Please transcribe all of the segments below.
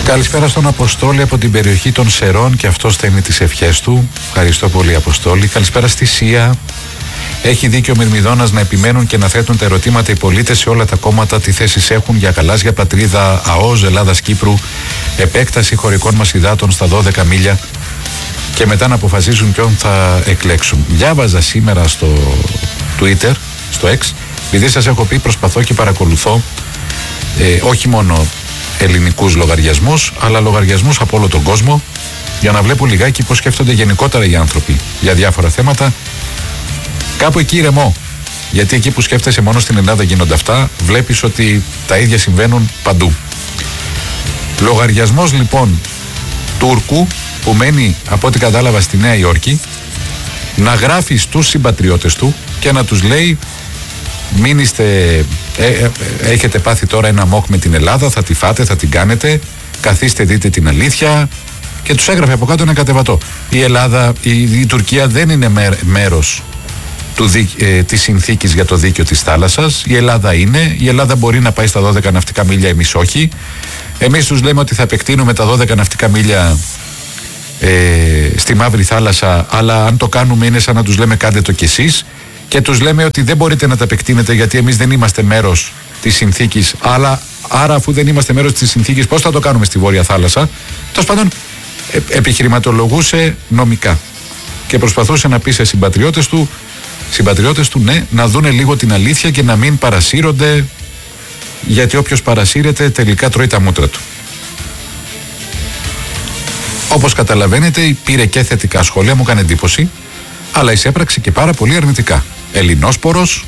Καλησπέρα στον Αποστόλη από την περιοχή των Σερών και αυτό στέλνει τις ευχές του. Ευχαριστώ πολύ, Αποστόλη. Καλησπέρα στη Σία. Έχει δίκιο ο Μυρμηδόνας να επιμένουν και να θέτουν τα ερωτήματα οι πολίτες σε όλα τα κόμματα τι θέσεις έχουν για γαλάζια πατρίδα, ΑΟΣ, Ελλάδας-Κύπρου, επέκταση χωρικών μας υδάτων στα 12 μίλια και μετά να αποφασίζουν ποιον θα εκλέξουν. Διάβαζα σήμερα στο Twitter, στο X, επειδή σας έχω πει προσπαθώ και παρακολουθώ όχι μόνο ελληνικούς λογαριασμούς, αλλά λογαριασμούς από όλο τον κόσμο για να βλέπω λιγάκι πώς σκέφτονται γενικότερα οι άνθρωποι για διάφορα θέματα. Κάπου εκεί ηρεμώ, γιατί εκεί που σκέφτεσαι μόνο στην Ελλάδα γίνονται αυτά, βλέπεις ότι τα ίδια συμβαίνουν παντού. Λογαριασμός λοιπόν Τούρκου που μένει από ό,τι κατάλαβα στη Νέα Υόρκη να γράφει στους συμπατριώτες του και να τους λέει μην έχετε πάθει τώρα ένα μόκ με την Ελλάδα, θα τη φάτε, θα την κάνετε, καθίστε δείτε την αλήθεια, και τους έγραφε από κάτω ένα κατεβατό. Η Τουρκία δεν είναι μέρος της συνθήκης για το δίκαιο της θάλασσας. Η Ελλάδα είναι, η Ελλάδα μπορεί να πάει στα 12 ναυτικά μίλια, εμείς όχι. Εμείς τους λέμε ότι θα επεκτείνουμε τα 12 ναυτικά μίλια στη Μαύρη Θάλασσα, αλλά αν το κάνουμε είναι σαν να τους λέμε κάντε το κι εσείς, και τους λέμε ότι δεν μπορείτε να τα επεκτείνετε γιατί εμείς δεν είμαστε μέρος της συνθήκης, άρα αφού δεν είμαστε μέρος της συνθήκης πώς θα το κάνουμε στη Βόρεια Θάλασσα. Τέλος πάντων επιχειρηματολογούσε νομικά και προσπαθούσε να πει σε συμπατριώτες του ναι, να δούνε λίγο την αλήθεια και να μην παρασύρονται, γιατί όποιος παρασύρεται τελικά τρώει τα μούτρα του. Όπως καταλαβαίνετε πήρε και θετικά σχόλια, μου έκανε εντύπωση, αλλά εισέπραξε και πάρα πολύ αρνητικά. Ελληνόσπορος,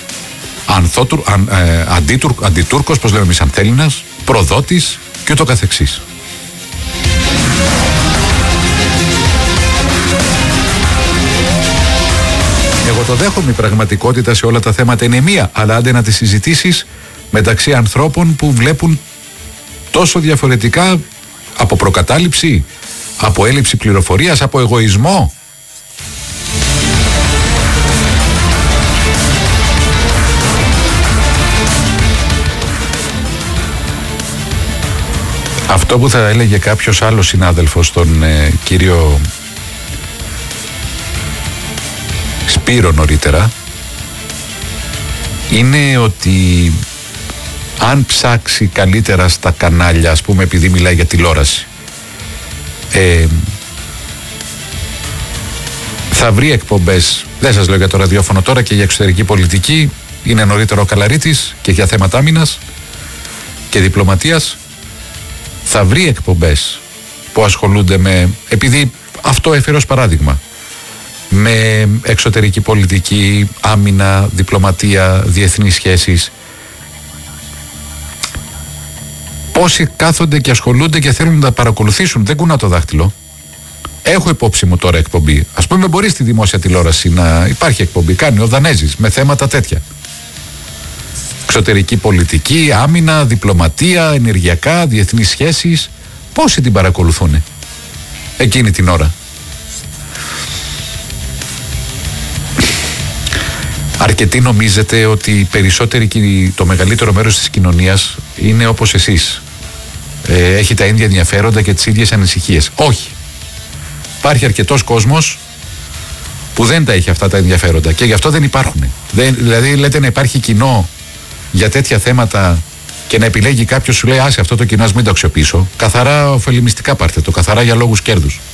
αντιτούρκος, πώς λέμε εμείς ανθέλληνας, προδότης και ούτω καθεξής. Εγώ το δέχομαι, η πραγματικότητα σε όλα τα θέματα είναι μία, αλλά άντε να τη συζητήσεις μεταξύ ανθρώπων που βλέπουν τόσο διαφορετικά, από προκατάληψη, από έλλειψη πληροφορίας, από εγωισμό. Αυτό που θα έλεγε κάποιος άλλος συνάδελφος, τον κύριο Σπύρο νωρίτερα, είναι ότι αν ψάξει καλύτερα στα κανάλια, ας πούμε επειδή μιλάει για τηλεόραση, θα βρει εκπομπές, δεν σας λέω για το ραδιόφωνο τώρα, και για εξωτερική πολιτική, είναι νωρίτερα ο Καλαρίτης, και για θέματα άμυνας και διπλωματίας, θα βρει εκπομπές που ασχολούνται με, επειδή αυτό έφερε ως παράδειγμα, με εξωτερική πολιτική, άμυνα, διπλωματία, διεθνείς σχέσεις. Πόσοι κάθονται και ασχολούνται και θέλουν να τα παρακολουθήσουν, δεν κουνά το δάχτυλο. Έχω υπόψη μου τώρα εκπομπή. Ας πούμε, μπορεί στη δημόσια τηλεόραση να υπάρχει εκπομπή, κάνει ο Δανέζης με θέματα τέτοια. Εξωτερική πολιτική, άμυνα, διπλωματία, ενεργειακά, διεθνείς σχέσεις. Πόσοι την παρακολουθούν εκείνη την ώρα? Αρκετοί νομίζετε ότι οι περισσότεροι και το μεγαλύτερο μέρος της κοινωνίας είναι όπως εσείς. Έχει τα ίδια ενδιαφέροντα και τις ίδιες ανησυχίες. Όχι. Υπάρχει αρκετός κόσμος που δεν τα έχει αυτά τα ενδιαφέροντα και γι' αυτό δεν υπάρχουν. Δηλαδή λέτε να υπάρχει κοινό για τέτοια θέματα και να επιλέγει κάποιος, σου λέει άσε αυτό το κοινό, ας μην το αξιοποιήσω. Καθαρά ωφελημιστικά πάρτε το, καθαρά για λόγους κέρδους.